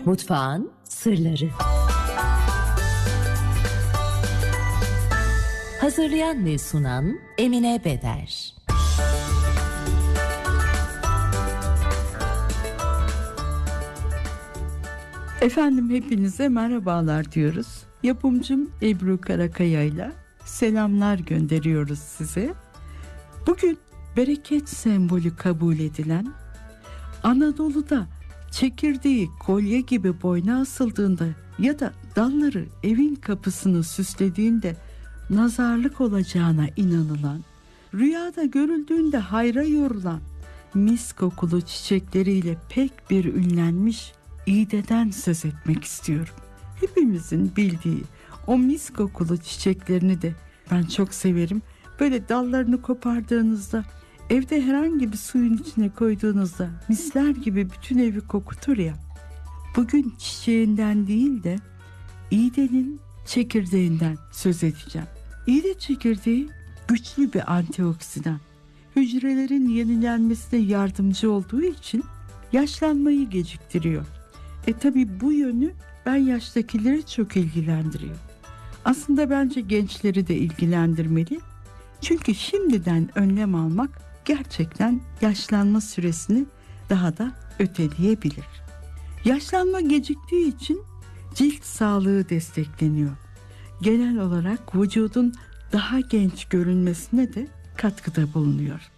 Mutfağın sırları. Hazırlayan ve sunan Emine Beder. Efendim hepinize merhabalar diyoruz. Yapımcım Ebru Karakaya ile selamlar gönderiyoruz size. Bugün bereket sembolü kabul edilen, Anadolu'da çekirdeği kolye gibi boyna asıldığında ya da dalları evin kapısını süslediğinde nazarlık olacağına inanılan, rüyada görüldüğünde hayra yorulan, mis kokulu çiçekleriyle pek bir ünlenmiş İğde'den söz etmek istiyorum. Hepimizin bildiği o mis kokulu çiçeklerini de ben çok severim. Böyle dallarını kopardığınızda, evde herhangi bir suyun içine koyduğunuzda misler gibi bütün evi kokutur ya. Bugün çiçeğinden değil de İğde'nin çekirdeğinden söz edeceğim. İğde çekirdeği güçlü bir antioksidan. Hücrelerin yenilenmesine yardımcı olduğu için yaşlanmayı geciktiriyor. Tabii bu yönü ben yaştakileri çok ilgilendiriyor. Aslında bence gençleri de ilgilendirmeli. Çünkü şimdiden önlem almak gerçekten yaşlanma süresini daha da öteleyebilir. Yaşlanma geciktiği için cilt sağlığı destekleniyor. Genel olarak vücudun daha genç görünmesine de katkıda bulunuyor.